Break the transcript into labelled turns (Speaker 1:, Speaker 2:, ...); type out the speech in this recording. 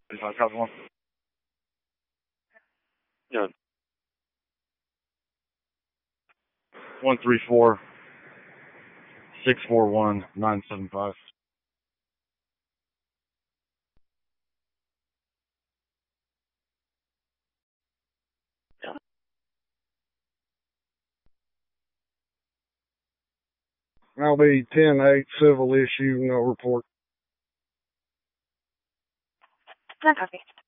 Speaker 1: Copy one. Yeah. 134-641-975. Yeah.
Speaker 2: That'll be 10-8, civil issue, no report.
Speaker 3: Copy.